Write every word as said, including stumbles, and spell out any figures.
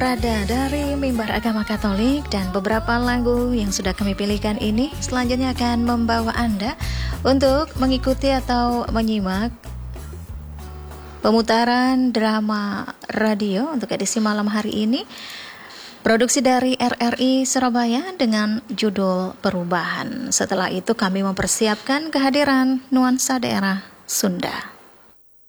Rada dari Mimbar Agama Katolik dan beberapa lagu yang sudah kami pilihkan ini selanjutnya akan membawa Anda untuk mengikuti atau menyimak pemutaran drama radio untuk edisi malam hari ini, produksi dari R R I Surabaya dengan judul Perubahan. Setelah itu kami mempersiapkan kehadiran nuansa daerah Sunda.